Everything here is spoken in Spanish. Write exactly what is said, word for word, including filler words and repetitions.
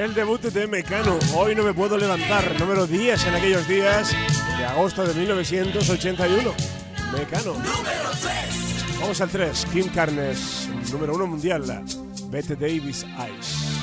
el debut de Mecano, Hoy no me puedo levantar, número diez en aquellos días de agosto de mil novecientos ochenta y uno. Mecano. Vamos al tres, Kim Carnes, número uno mundial, Bette Davis Eyes.